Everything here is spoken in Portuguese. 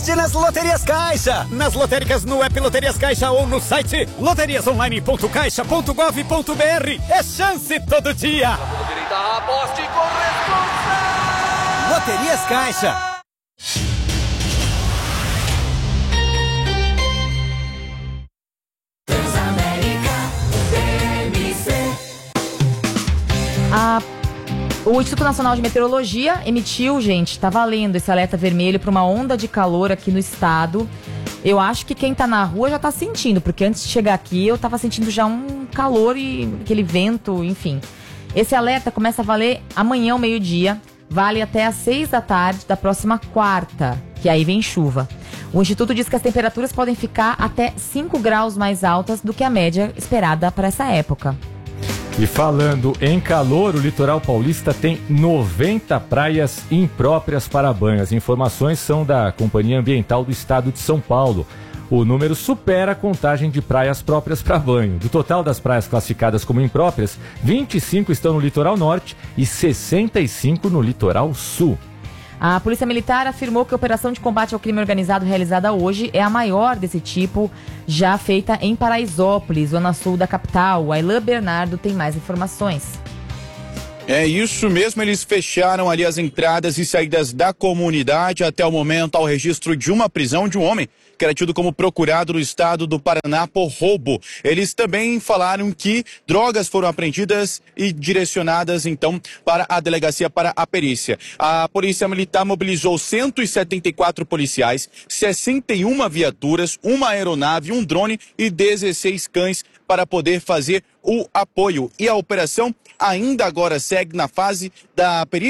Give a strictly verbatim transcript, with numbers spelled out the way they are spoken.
sorte nas Loterias Caixa. Nas lotéricas, no app Loterias Caixa ou no site loterias online ponto caixa ponto gov ponto br. É chance todo dia. Aposte com responsa. Loterias Caixa. A, o Instituto Nacional de Meteorologia emitiu, gente, tá valendo esse alerta vermelho para uma onda de calor aqui no estado. Eu acho que quem tá na rua já tá sentindo, porque antes de chegar aqui eu tava sentindo já um calor e aquele vento, enfim. Esse alerta começa a valer amanhã ao meio-dia, vale até às seis da tarde da próxima quarta, que aí vem chuva. O Instituto diz que as temperaturas podem ficar até cinco graus mais altas do que a média esperada para essa época. E falando em calor, o litoral paulista tem noventa praias impróprias para banho. As informações são da Companhia Ambiental do Estado de São Paulo. O número supera a contagem de praias próprias para banho. Do total das praias classificadas como impróprias, vinte e cinco estão no litoral norte e sessenta e cinco no litoral sul. A Polícia Militar afirmou que a operação de combate ao crime organizado realizada hoje é a maior desse tipo, já feita em Paraisópolis, zona sul da capital. A Ailã Bernardo tem mais informações. É isso mesmo, eles fecharam ali as entradas e saídas da comunidade. Até o momento, ao registro de uma prisão de um homem que era tido como procurado no estado do Paraná por roubo. Eles também falaram que drogas foram apreendidas e direcionadas, então, para a delegacia, para a perícia. A Polícia Militar mobilizou cento e setenta e quatro policiais, sessenta e uma viaturas, uma aeronave, um drone e dezesseis cães para poder fazer o apoio. E a operação ainda agora segue na fase da perícia.